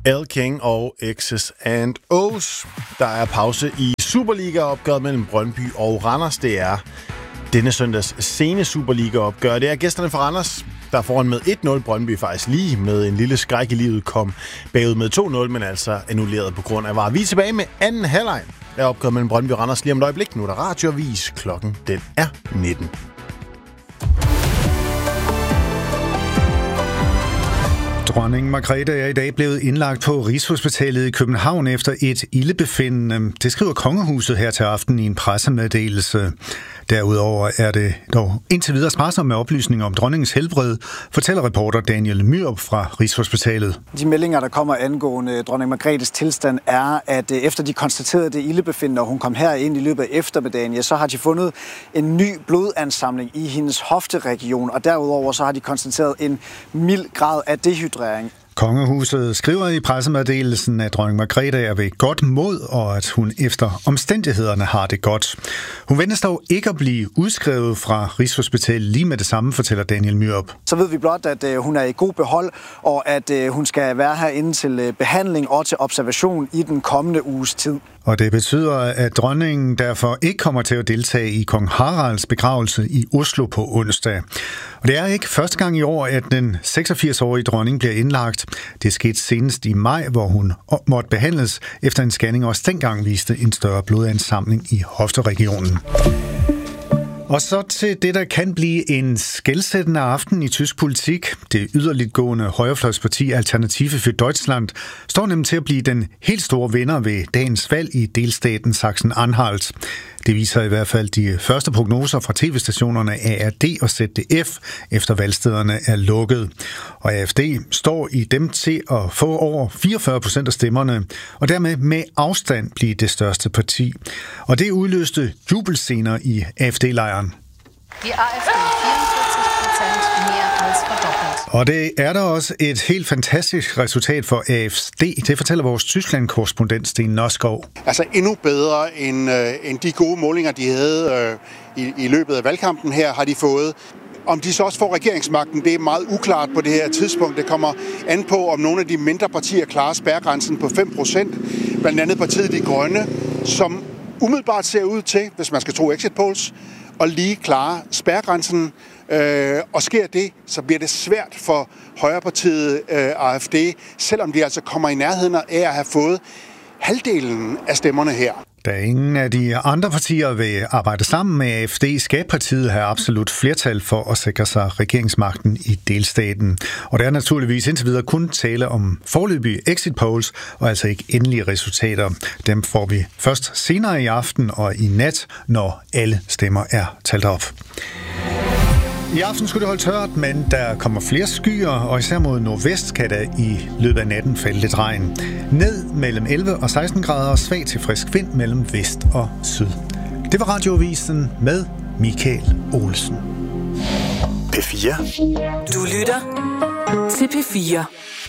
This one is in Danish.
El King og X's and O's. Der er pause i Superliga-opgøret mellem Brøndby og Randers. Det er denne søndags sene Superliga-opgør. Det er gæsterne fra Randers, der foran med 1-0. Brøndby faktisk lige med en lille skræk i livet kom bagud med 2-0, men altså annulleret på grund af VAR. Vi er tilbage med anden halvleg af opgøret mellem Brøndby og Randers lige om et øjeblik. Nu er der radioavis. Klokken den er 19. Dronning Margrethe er i dag blevet indlagt på Rigshospitalet i København efter et ildebefindende. Det skriver kongehuset her til aften i en pressemeddelelse. Derudover er det dog indtil videre sparsomt med oplysninger om dronningens helbred, fortæller reporter Daniel Myrup fra Rigshospitalet. De meldinger, der kommer angående dronning Margrethes tilstand, er, at efter de konstaterede det ildebefindende, og hun kom her ind i løbet af eftermiddagen, så har de fundet en ny blodansamling i hendes hofteregion, og derudover så har de konstateret en mild grad af dehydrering. Kongehuset skriver i pressemeddelelsen, at dronning Margrethe er ved godt mod, og at hun efter omstændighederne har det godt. Hun ventes dog ikke at blive udskrevet fra Rigshospitalet lige med det samme, fortæller Daniel Myrup. Så ved vi blot, at hun er i god behold, og at hun skal være herinde til behandling og til observation i den kommende uges tid. Og det betyder, at dronningen derfor ikke kommer til at deltage i kong Haralds begravelse i Oslo på onsdag. Og det er ikke første gang i år, at den 86-årige dronning bliver indlagt. Det skete senest i maj, hvor hun måtte behandles efter en scanning, også dengang viste en større blodansamling i hofteregionen. Og så til det, der kan blive en skelsættende aften i tysk politik. Det yderligtgående højrefløjsparti Alternative für Deutschland står nemlig til at blive den helt store vinder ved dagens valg i delstaten Sachsen-Anhalt. Det viser i hvert fald de første prognoser fra tv-stationerne ARD og ZDF, efter valgstederne er lukket. Og AFD står i dem til at få over 44% af stemmerne, og dermed med afstand blive det største parti. Og det udløste jubelscener i AFD-lejren. Die AfD 44% mere als verdoppelt. Og det er der også et helt fantastisk resultat for AfD. Det fortæller vores Tyskland-korrespondent Sten Nørskov. Altså endnu bedre end de gode målinger, de havde i løbet af valgkampen her, har de fået. Om de så også får regeringsmagten, det er meget uklart på det her tidspunkt. Det kommer an på, om nogle af de mindre partier klarer spærregrænsen på 5%. Blandt andet partiet De Grønne, som umiddelbart ser ud til, hvis man skal tro exit polls, og lige klare spærregrænsen. Og sker det, så bliver det svært for højrepartiet AfD, selvom de altså kommer i nærheden af at have fået halvdelen af stemmerne her. Da ingen af de andre partier vil arbejde sammen med AfD, skal partiet have absolut flertal for at sikre sig regeringsmagten i delstaten. Og der er naturligvis indtil videre kun tale om foreløbige exit polls, og altså ikke endelige resultater. Dem får vi først senere i aften og i nat, når alle stemmer er talt op. I aften skulle det holde tørt, men der kommer flere skyer, og især mod nordvest kan der i løbet af natten falde lidt regn. Ned mellem 11 og 16 grader og svag til frisk vind mellem vest og syd. Det var radioavisen med Michael Olsen. P4. Du lytter til P4.